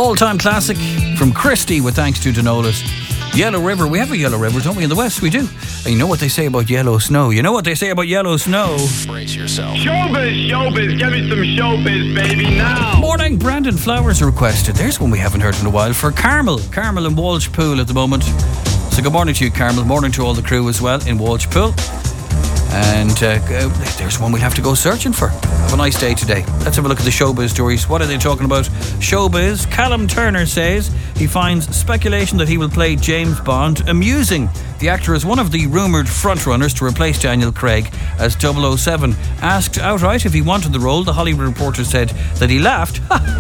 All-time classic from Christie with Thanks to Denolis. Yellow River. We have a Yellow River, don't we, in the West? We do. And you know what they say about yellow snow. You know what they say about yellow snow. Brace yourself. Showbiz, showbiz. Give me some showbiz, baby, now. Morning, Brandon Flowers requested. There's one we haven't heard in a while for Carmel. Carmel in Walsh Pool at the moment. So good morning to you, Carmel. Morning to all the crew as well in Walsh Pool. And there's one we'll have to go searching for. Have a nice day today. Let's have a look at the showbiz stories. What are they talking about? Showbiz. Callum Turner says he finds speculation that he will play James Bond amusing. The actor is one of the rumoured frontrunners to replace Daniel Craig as 007. Asked outright if he wanted the role, the Hollywood Reporter said that he laughed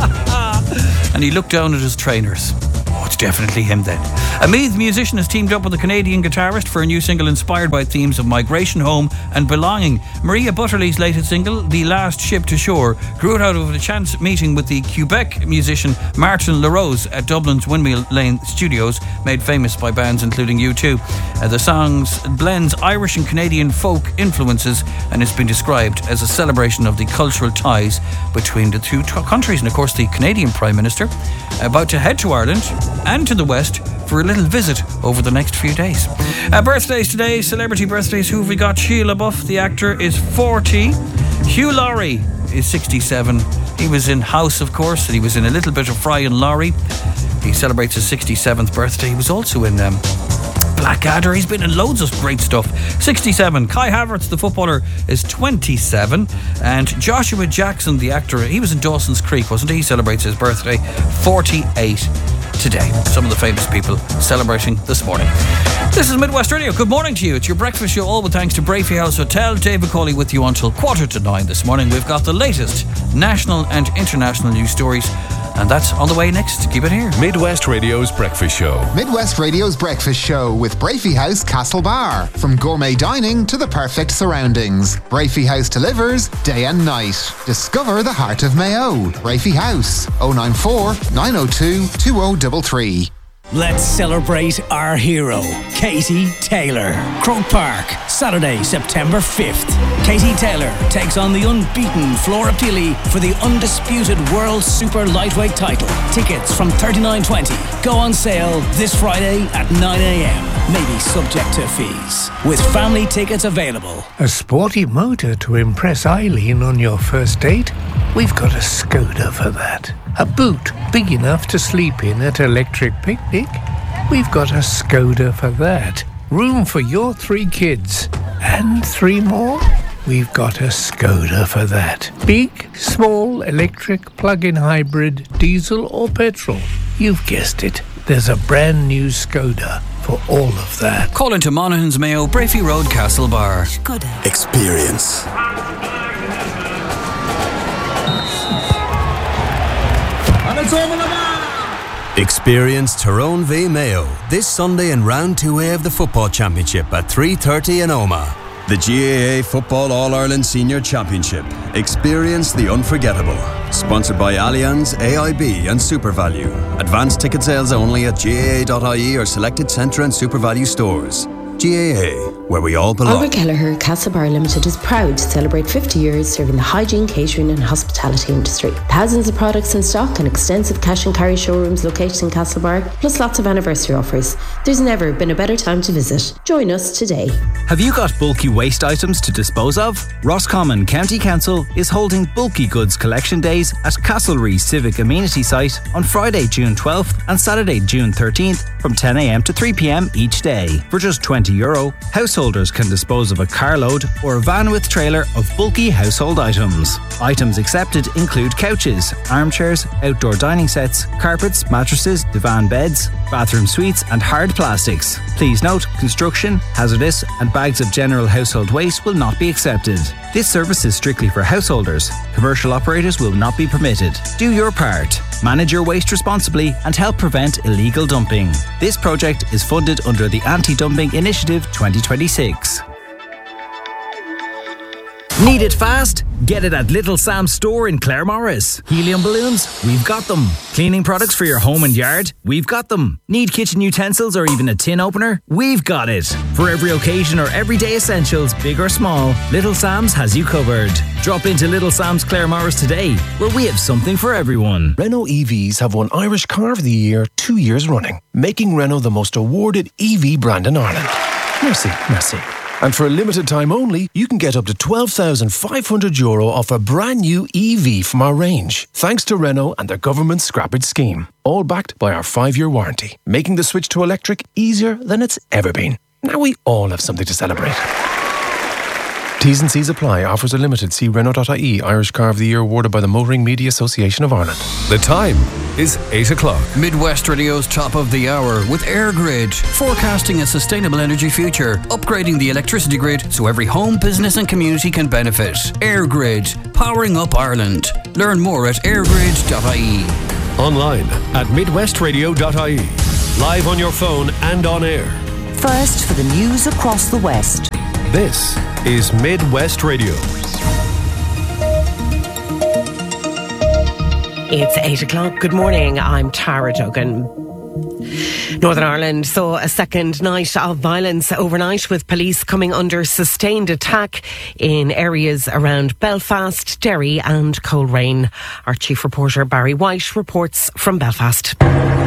and he looked down at his trainers. It's definitely him then. A Meath musician has teamed up with a Canadian guitarist for a new single inspired by themes of migration, home and belonging. Maria Butterley's latest single, The Last Ship to Shore, grew out of a chance meeting with the Quebec musician Martin LaRose at Dublin's Windmill Lane Studios, made famous by bands including U2. The song blends Irish and Canadian folk influences and has been described as a celebration of the cultural ties between the two countries. And of course the Canadian Prime Minister about to head to Ireland and to the West for a little visit over the next few days. Birthdays today, celebrity birthdays. Who have we got? Shia LaBeouf, the actor, is 40. Hugh Laurie is 67. He was in House, of course, and he was in a little bit of Fry and Laurie. He celebrates his 67th birthday. He was also in Blackadder. He's been in loads of great stuff. 67. Kai Havertz, the footballer, is 27. And Joshua Jackson, the actor, he was in Dawson's Creek, wasn't he? He celebrates his birthday, 48 today. Some of the famous people celebrating this morning. This is Midwest Radio. Good morning to you. It's your breakfast show, all with thanks to Brafey House Hotel. Dave McCauley with you until 8:45 this morning. We've got the latest national and international news stories, and that's on the way next. Keep it here. Midwest Radio's breakfast show. Midwest Radio's breakfast show with Brafey House Castlebar. From gourmet dining to the perfect surroundings, Brafey House delivers day and night. Discover the heart of Mayo. Brafey House, 094 902 2033. Let's celebrate our hero, Katie Taylor. Croke Park, Saturday, September 5th. Katie Taylor takes on the unbeaten Flora Pili for the undisputed World Super Lightweight title. Tickets from $39.20 go on sale this Friday at 9 a.m. Maybe subject to fees. With family tickets available. A sporty motor to impress Eileen on your first date? We've got a Skoda for that. A boot big enough to sleep in at Electric Picnic? We've got a Skoda for that. Room for your 3 kids. And 3 more? We've got a Skoda for that. Big, small, electric, plug-in hybrid, diesel or petrol. You've guessed it. There's a brand new Skoda for all of that. Call into Monaghan's Mayo, Brafey Road, Castlebar. Skoda. Experience. Experience Tyrone v Mayo this Sunday in Round 2A of the Football Championship at 3:30 in Omagh. The GAA Football All-Ireland Senior Championship. Experience the unforgettable. Sponsored by Allianz, AIB and SuperValue. Advanced ticket sales only at GAA.ie or selected Centre and SuperValue stores. GAA, where we all belong. Albert Kelleher Castlebar Limited is proud to celebrate 50 years serving the hygiene, catering and hospitality industry. Thousands of products in stock and extensive cash and carry showrooms located in Castlebar, plus lots of anniversary offers. There's never been a better time to visit. Join us today. Have you got bulky waste items to dispose of? Roscommon County Council is holding Bulky Goods Collection Days at Castlereagh Civic Amenity Site on Friday, June 12th and Saturday, June 13th from 10 a.m. to 3 p.m. each day. For just €20, householders can dispose of a carload or a van with trailer of bulky household items. Items accepted include couches, armchairs, outdoor dining sets, carpets, mattresses, divan beds, bathroom suites and hard plastics. Please note, construction, hazardous and bags of general household waste will not be accepted. This service is strictly for householders. Commercial operators will not be permitted. Do your part. Manage your waste responsibly and help prevent illegal dumping. This project is funded under the Anti-Dumping Initiative 2026. Need it fast? Get it at Little Sam's store in Claremorris. Helium balloons? We've got them. Cleaning products for your home and yard? We've got them. Need kitchen utensils or even a tin opener? We've got it. For every occasion or everyday essentials, big or small, Little Sam's has you covered. Drop into Little Sam's Claremorris today, where we have something for everyone. Renault EVs have won Irish Car of the Year 2 years running, making Renault the most awarded EV brand in Ireland. Merci, merci. And for a limited time only, you can get up to €12,500 off a brand new EV from our range, thanks to Renault and their government Scrap It scheme. All backed by our 5-year warranty, making the switch to electric easier than it's ever been. Now we all have something to celebrate. T's and C's apply. Offers are limited. See Renault.ie. Irish Car of the Year awarded by the Motoring Media Association of Ireland. The time is 8 o'clock. Midwest Radio's top of the hour with EirGrid, forecasting a sustainable energy future, upgrading the electricity grid so every home, business and community can benefit. EirGrid, powering up Ireland. Learn more at airgrid.ie. Online at midwestradio.ie. Live on your phone and on air. First for the news across the West. This is Midwest Radio. It's 8 o'clock. Good morning. I'm Tara Duggan. Northern Ireland saw a second night of violence overnight, with police coming under sustained attack in areas around Belfast, Derry and Coleraine. Our chief reporter Barry White reports from Belfast.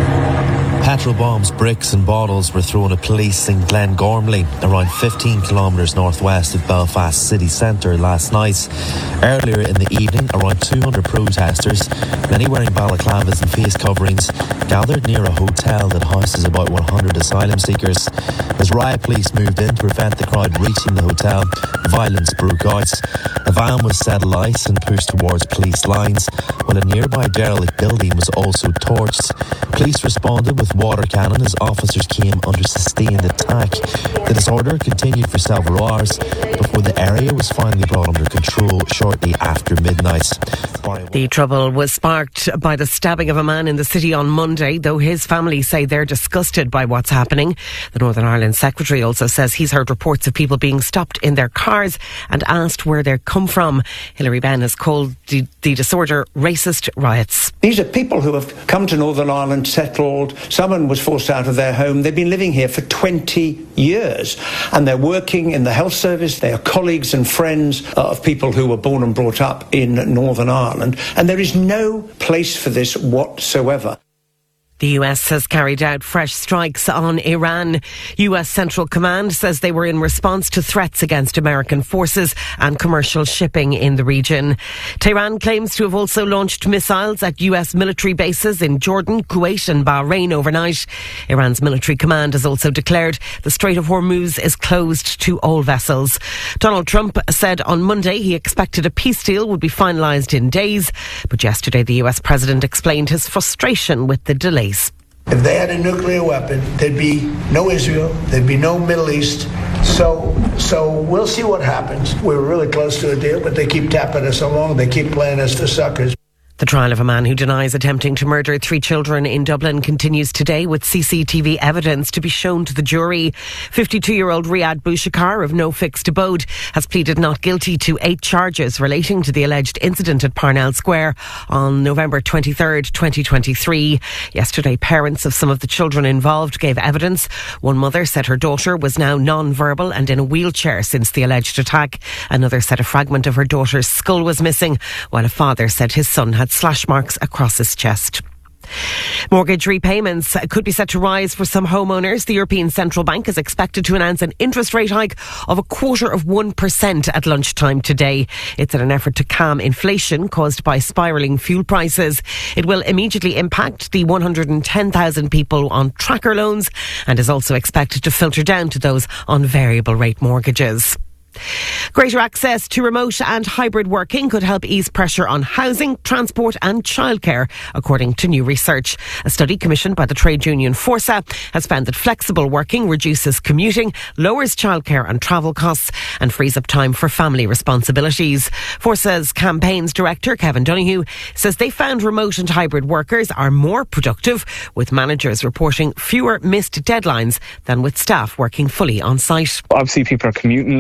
Petrol bombs, bricks and bottles were thrown at police in Glengormley, around 15 kilometres northwest of Belfast city centre last night. Earlier in the evening, around 200 protesters, many wearing balaclavas and face coverings, gathered near a hotel that houses about 100 asylum seekers. As riot police moved in to prevent the crowd reaching the hotel, violence broke out. A van was set alight and pushed towards police lines, while a nearby derelict building was also torched. Police responded with water cannon as officers came under sustained attack. The disorder continued for several hours before the area was finally brought under control shortly after midnight. The trouble was sparked by the stabbing of a man in the city on Monday, though his family say they're disgusted by what's happening. The Northern Ireland Secretary also says he's heard reports of people being stopped in their cars and asked where they come from. Hilary Benn has called the disorder racist riots. These are people who have come to Northern Ireland, settled. Someone was forced out of their home. They've been living here for 20 years and they're working in the health service. They are colleagues and friends of people who were born and brought up in Northern Ireland, and there is no place for this whatsoever. The US has carried out fresh strikes on Iran. US Central Command says they were in response to threats against American forces and commercial shipping in the region. Tehran claims to have also launched missiles at US military bases in Jordan, Kuwait and Bahrain overnight. Iran's military command has also declared the Strait of Hormuz is closed to all vessels. Donald Trump said on Monday he expected a peace deal would be finalised in days, but yesterday the US president explained his frustration with the delay. If they had a nuclear weapon, there'd be no Israel, there'd be no Middle East. So we'll see what happens. We're really close to a deal, but they keep tapping us along. They keep playing us for suckers. The trial of a man who denies attempting to murder 3 children in Dublin continues today, with CCTV evidence to be shown to the jury. 52-year-old Riyad Bouchakar of No Fixed Abode has pleaded not guilty to 8 charges relating to the alleged incident at Parnell Square on November 23rd, 2023. Yesterday, parents of some of the children involved gave evidence. One mother said her daughter was now non-verbal and in a wheelchair since the alleged attack. Another said a fragment of her daughter's skull was missing, while a father said his son had slash marks across his chest. Mortgage repayments could be set to rise for some homeowners. The European Central Bank is expected to announce an interest rate hike of 0.25% at lunchtime today. It's in an effort to calm inflation caused by spiralling fuel prices. It will immediately impact the 110,000 people on tracker loans and is also expected to filter down to those on variable rate mortgages. Greater access to remote and hybrid working could help ease pressure on housing, transport and childcare, according to new research. A study commissioned by the trade union Forsa has found that flexible working reduces commuting, lowers childcare and travel costs and frees up time for family responsibilities. Forsa's campaigns director, Kevin Donoghue, says they found remote and hybrid workers are more productive, with managers reporting fewer missed deadlines than with staff working fully on site. Obviously, people are commuting less if they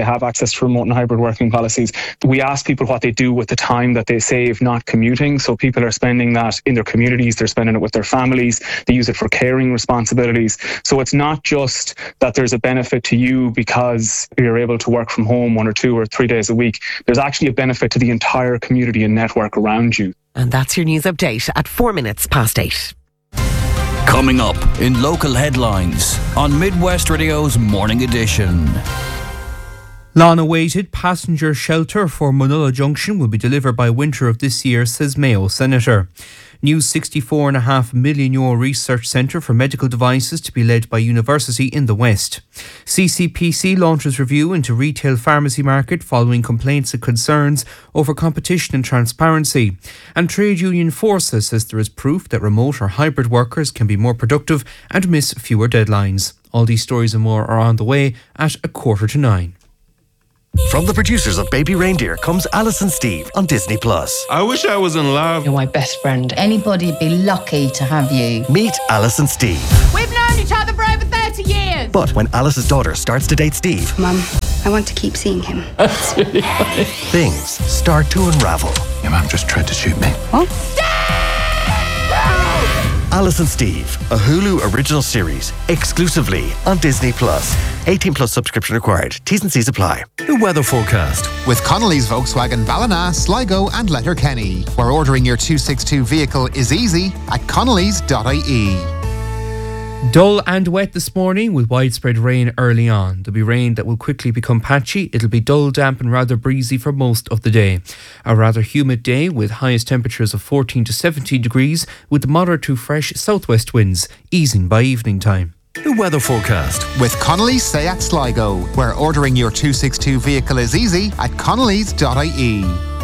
have access to remote and hybrid working policies. We ask people what they do with the time that they save not commuting. So people are spending that in their communities, they're spending it with their families, they use it for caring responsibilities. So it's not just that there's a benefit to you because you're able to work from home 1 or 2 or 3 days a week. There's actually a benefit to the entire community and network around you. And that's your news update at 8:04. Coming up in local headlines on Midwest Radio's Morning Edition. Long-awaited passenger shelter for Munulla Junction will be delivered by winter of this year, says Mayo Senator. New €64.5 million research centre for medical devices to be led by university in the West. CCPC launches review into retail pharmacy market following complaints and concerns over competition and transparency. And Trade Union Forza says there is proof that remote or hybrid workers can be more productive and miss fewer deadlines. All these stories and more are on the way at 8:45. From the producers of Baby Reindeer comes Alice and Steve on Disney+. I wish I was in love. You're my best friend. Anybody'd be lucky to have you. Meet Alice and Steve. We've known each other for over 30 years. But when Alice's daughter starts to date Steve... Mum, I want to keep seeing him. That's really funny. Things start to unravel. Your mum just tried to shoot me. What? Alice and Steve, a Hulu original series, exclusively on Disney+. 18+ subscription required. T's and C's apply. The weather forecast. With Connolly's Volkswagen Ballina, Sligo and Letterkenny, where ordering your 262 vehicle is easy at connellys.ie. Dull and wet this morning with widespread rain early on. There'll be rain that will quickly become patchy. It'll be dull, damp and rather breezy for most of the day. A rather humid day with highest temperatures of 14 to 17 degrees with moderate to fresh southwest winds, easing by evening time. The weather forecast. With Connolly's Seat Sligo, where ordering your 262 vehicle is easy at connellys.ie.